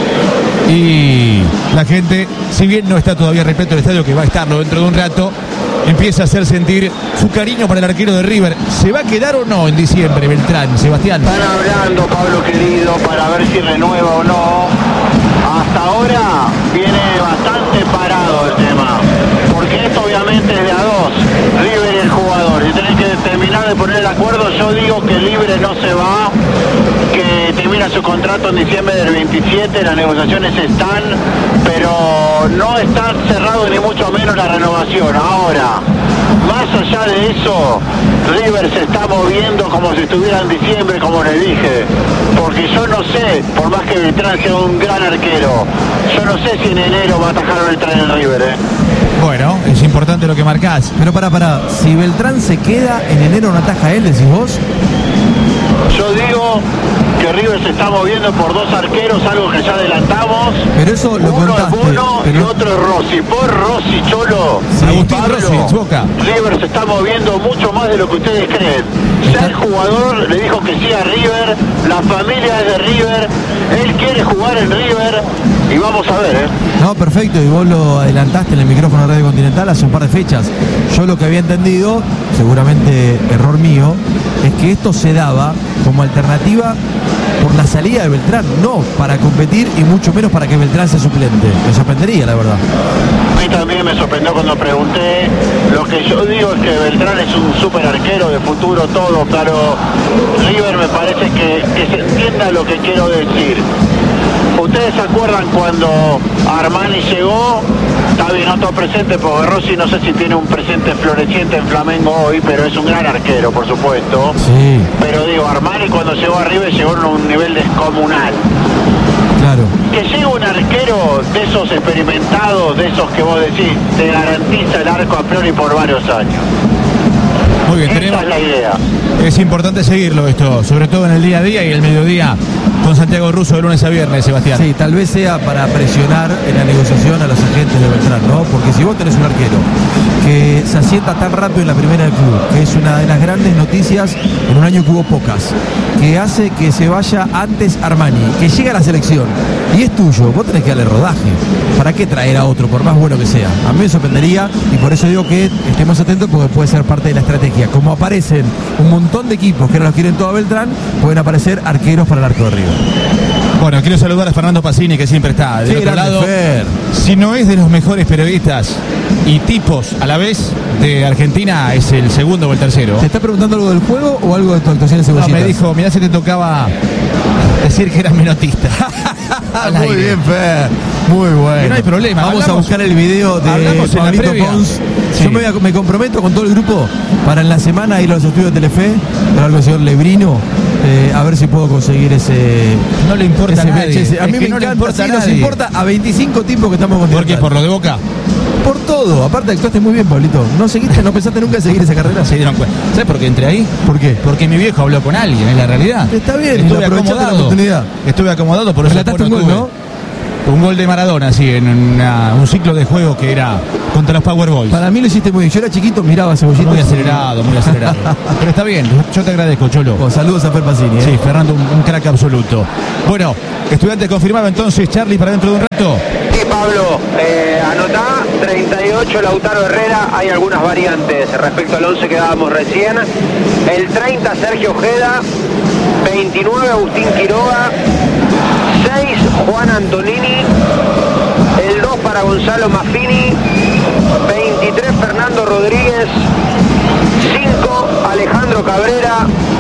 Y la gente, si bien no está todavía repleto el estadio, que va a estarlo dentro de un rato, empieza a hacer sentir su cariño para el arquero de River. ¿Se va a quedar o no en diciembre, Beltrán, Sebastián? Están hablando, Pablo querido, para ver si renueva o no. Hasta ahora viene bastante parado el tema, porque esto obviamente es de a dos, River y el jugador. Si tienen que terminar de poner el acuerdo, yo digo que Libre no se va, que termina su contrato en diciembre del 27, las negociaciones están, pero no está cerrado ni mucho menos la renovación. Ahora, más allá de eso, River se está moviendo como si estuviera en diciembre, como les dije, porque yo no sé, por más que Beltrán sea un gran arquero, yo no sé si en enero va a atajar Beltrán en River, Bueno, es importante lo que marcás. Pero para, si Beltrán se queda en enero, ¿no ataja él, decís vos? Yo digo que River se está moviendo por 2 arqueros, algo que ya adelantamos. Pero eso lo uno contaste. Es Bono y otro es Rossi. Por Rossi, Cholo. Sí, Agustín Pablo, Rossi, Boca. River se está moviendo mucho más de lo que ustedes creen. Ya el jugador le dijo que sí a River, la familia es de River, él quiere jugar en River y vamos a ver, No, perfecto, y vos lo adelantaste en el micrófono de Radio Continental hace un par de fechas. Yo lo que había entendido, seguramente error mío, es que esto se daba como alternativa por la salida de Beltrán, no para competir y mucho menos para que Beltrán sea suplente. Me sorprendería, la verdad. A mí también me sorprendió cuando pregunté. Lo que yo digo es que Beltrán es un súper arquero de futuro, todo, pero River me parece que se entienda lo que quiero decir. ¿Ustedes se acuerdan cuando Armani llegó? Está bien, no está presente porque Rossi no sé si tiene un presente floreciente en Flamengo hoy, pero es un gran arquero, por supuesto. Sí. Pero digo, Armani cuando llegó a River llegó a un nivel descomunal. Claro. Que llegue un arquero de esos experimentados, de esos que vos decís, te garantiza el arco a priori por varios años. Muy bien, Esa es la idea. Es importante seguirlo esto, sobre todo en el día a día y el mediodía con Santiago Russo de lunes a viernes, Sebastián. Sí, tal vez sea para presionar en la negociación a los agentes de Beltrán, ¿no? Porque si vos tenés un arquero que se asienta tan rápido en la primera del club, que es una de las grandes noticias en un año que hubo pocas, que hace que se vaya antes Armani, que llega a la selección y es tuyo, vos tenés que darle rodaje. ¿Para qué traer a otro, por más bueno que sea? A mí me sorprendería y por eso digo que estemos atentos porque puede ser parte de la estrategia. Como aparecen un montón de equipos que ahora los quieren todo a Beltrán, pueden aparecer arqueros para el arco de River. Bueno, quiero saludar a Fernando Pacini, que siempre está del otro lado. Fer. Si no es de los mejores periodistas y tipos a la vez de Argentina, es el segundo o el tercero. ¿Te está preguntando algo del juego o algo de tu actuación en No, Cebollitas? me dijo, mirá si te tocaba decir que eras menotista. Muy bien, Fer. Muy bueno. Que no hay problema. Vamos a buscar el video de hablamos en la Pablito previa. Pons. Sí. Yo me comprometo con todo el grupo para en la semana ir a los estudios de Telefe, hablar con el señor Lebrino, a ver si puedo conseguir ese. No le importa a ese nadie. VHS. A mí Es me que no le encanta, importa a sí, nos nadie. importa a 25 tipos que estamos con ¿Por qué? Continental. ¿Por lo de Boca? Por todo. Aparte actuaste muy bien, Pablito. ¿No seguiste, no pensaste nunca en seguir esa carrera? Se dieron cuenta. ¿Sabes por qué entré ahí? ¿Por qué? Porque mi viejo habló con alguien, es la realidad. Está bien, Estuve aprovechaste la acomodado. oportunidad. Estuve acomodado, por eso Relataste un después gol, no ¿no? tuve. Un gol de Maradona, sí, en un ciclo de juego que era contra los Powerboys. Para mí lo hiciste muy bien. Yo era chiquito, miraba Cebollita. Muy acelerado, muy acelerado. Pero está bien, yo te agradezco, Cholo. Oh, saludos a Fer Pacini. Sí, Fernando, un crack absoluto. Bueno, estudiante confirmado entonces, Charlie, para dentro de un rato. Sí, Pablo, anotá 38 Lautaro Herrera, hay algunas variantes respecto al 11 que dábamos recién. El 30 Sergio Ojeda, 29 Agustín Quiroga, 6 Juan Antonini, el 2 para Gonzalo Maffini, 23 Fernando Rodríguez, 5 Alejandro Cabrera,